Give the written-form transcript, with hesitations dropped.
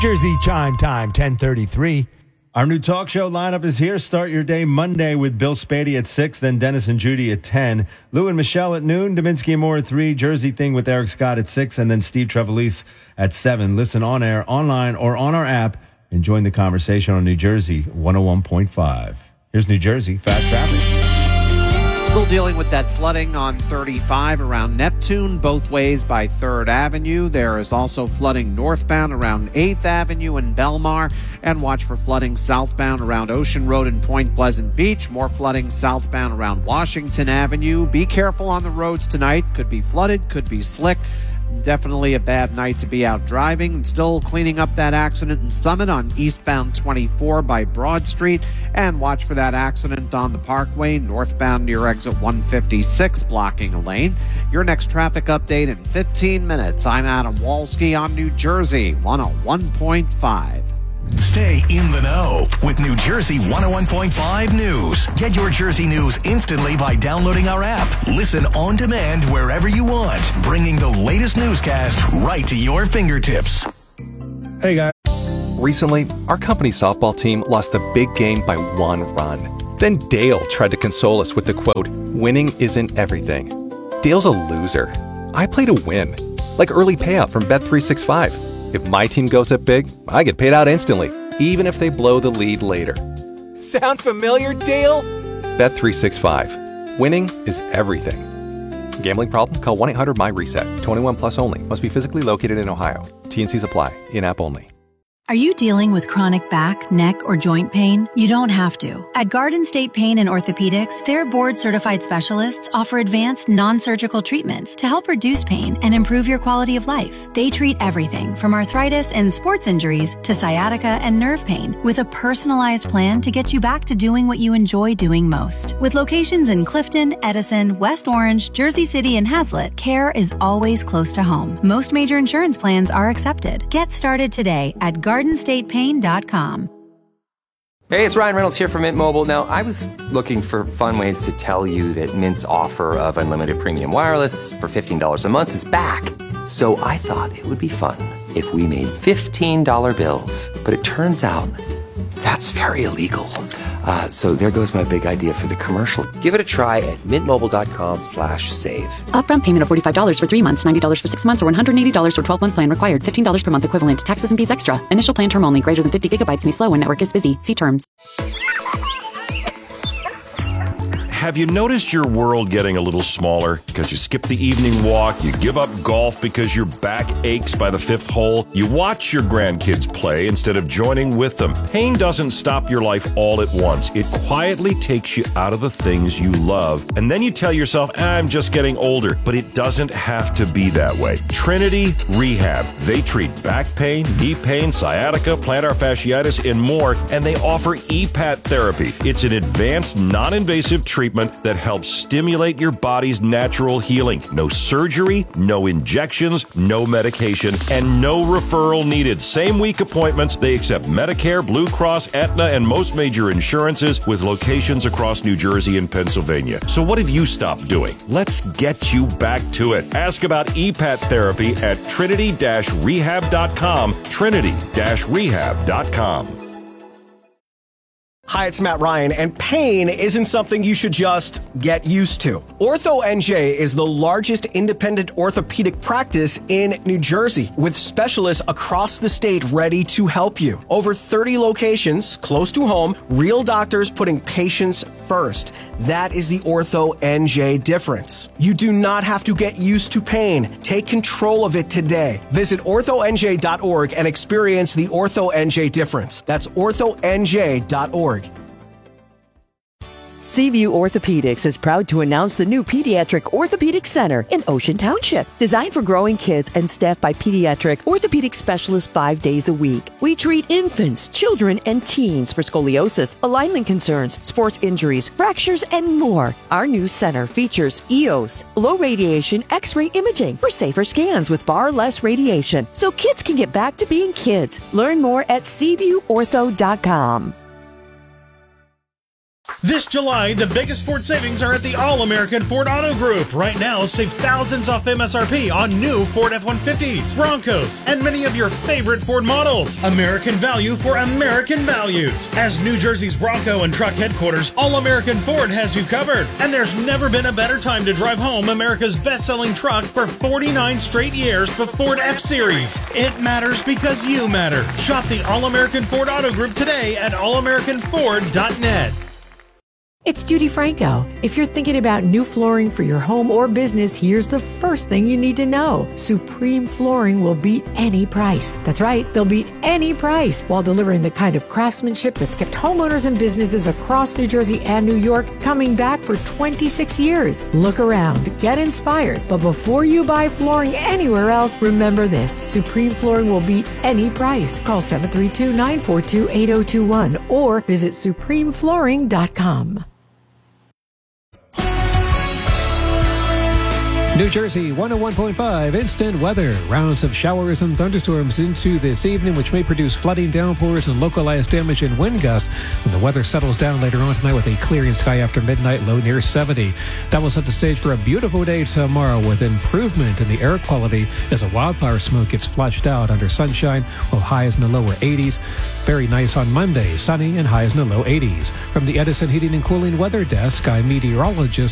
Jersey Chime Time, 10:33. Our new talk show lineup is here. Start your day Monday with Bill Spady at 6, then Dennis and Judy at 10, Lou and Michelle at noon, Dominski and Moore at 3, Jersey Thing with Eric Scott at 6, and then Steve Trevelise at 7. Listen on air, online, or on our app, and join the conversation on New Jersey 101.5. Here's New Jersey Fast Traffic. Still dealing with that flooding on 35 around Neptune, both ways by 3rd Avenue. There is also flooding northbound around 8th Avenue and Belmar. And watch for flooding southbound around Ocean Road and Point Pleasant Beach. More flooding southbound around Washington Avenue. Be careful on the roads tonight. Could be flooded, could be slick. Definitely a bad night to be out driving. And still cleaning up that accident in Summit on eastbound 24 by Broad Street. And watch for that accident on the Parkway northbound near exit 156 blocking a lane. Your next traffic update in 15 minutes. I'm Adam Walski on New Jersey 101.5. Stay in the know with New Jersey 101.5 News. Get your Jersey news instantly by downloading our app. Listen on demand wherever you want, bringing the latest newscast right to your fingertips. Hey, guys. Recently, our company softball team lost the big game by 1 run. Then Dale tried to console us with the quote, "Winning isn't everything." Dale's a loser. I play to win, like early payout from Bet365. If my team goes up big, I get paid out instantly, even if they blow the lead later. Sound familiar, Dale? Bet365. Winning is everything. Gambling problem? Call 1-800-MY-RESET. 21 plus only. Must be physically located in Ohio. T&Cs apply. In-app only. Are you dealing with chronic back, neck, or joint pain? You don't have to. At Garden State Pain and Orthopedics, their board-certified specialists offer advanced non-surgical treatments to help reduce pain and improve your quality of life. They treat everything from arthritis and sports injuries to sciatica and nerve pain with a personalized plan to get you back to doing what you enjoy doing most. With locations in Clifton, Edison, West Orange, Jersey City, and Hazlet, care is always close to home. Most major insurance plans are accepted. Get started today at GardenStatePain.com. Hey, it's Ryan Reynolds here from Mint Mobile. Now, I was looking for fun ways to tell you that Mint's offer of unlimited premium wireless for $15 a month is back. So I thought it would be fun if we made $15 bills. But it turns out that's very illegal. So there goes my big idea for the commercial. Give it a try at mintmobile.com/save. Upfront payment of $45 for 3 months, $90 for 6 months, or $180 for 12-month plan required. $15 per month equivalent. Taxes and fees extra. Initial plan term only. Greater than 50 gigabytes may slow when network is busy. See terms. Have you noticed your world getting a little smaller? Because you skip the evening walk, you give up golf because your back aches by the 5th hole, you watch your grandkids play instead of joining with them. Pain doesn't stop your life all at once. It quietly takes you out of the things you love. And then you tell yourself, I'm just getting older. But it doesn't have to be that way. Trinity Rehab. They treat back pain, knee pain, sciatica, plantar fasciitis, and more. And they offer EPAT therapy. It's an advanced, non-invasive treatment that helps stimulate your body's natural healing. No surgery, no injections, no medication, and no referral needed. Same week appointments. They accept Medicare, Blue Cross, Aetna, and most major insurances with locations across New Jersey and Pennsylvania. So what have you stopped doing? Let's get you back to it. Ask about EPAT therapy at trinity-rehab.com, trinity-rehab.com. Hi, it's Matt Ryan, and pain isn't something you should just get used to. Ortho NJ is the largest independent orthopedic practice in New Jersey, with specialists across the state ready to help you. Over 30 locations, close to home, real doctors putting patients first. That is the Ortho NJ difference. You do not have to get used to pain. Take control of it today. Visit orthonj.org and experience the Ortho NJ difference. That's orthonj.org. Seaview Orthopedics is proud to announce the new Pediatric Orthopedic Center in Ocean Township. Designed for growing kids and staffed by pediatric orthopedic specialists 5 days a week. We treat infants, children, and teens for scoliosis, alignment concerns, sports injuries, fractures, and more. Our new center features EOS, low radiation X-ray imaging for safer scans with far less radiation, so kids can get back to being kids. Learn more at SeaviewOrtho.com. This July, the biggest Ford savings are at the All-American Ford Auto Group. Right now, save thousands off MSRP on new Ford F-150s, Broncos, and many of your favorite Ford models. American value for American values. As New Jersey's Bronco and truck headquarters, All-American Ford has you covered. And there's never been a better time to drive home America's best-selling truck for 49 straight years, the Ford F-Series. It matters because you matter. Shop the All-American Ford Auto Group today at allamericanford.net. It's Judy Franco. If you're thinking about new flooring for your home or business, here's the first thing you need to know. Supreme Flooring will beat any price. That's right, they'll beat any price while delivering the kind of craftsmanship that's kept homeowners and businesses across New Jersey and New York coming back for 26 years. Look around, get inspired, but before you buy flooring anywhere else, remember this. Supreme Flooring will beat any price. Call 732-942-8021 or visit supremeflooring.com. New Jersey 101.5 instant weather. Rounds of showers and thunderstorms into this evening, which may produce flooding, downpours, and localized damage and wind gusts. And the weather settles down later on tonight with a clearing sky after midnight, low near 70. That will set the stage for a beautiful day tomorrow with improvement in the air quality as the wildfire smoke gets flushed out under sunshine, while highs in the lower 80s. Very nice on Monday, sunny and highs in the low 80s. From the Edison Heating and Cooling Weather Desk, I'm meteorologist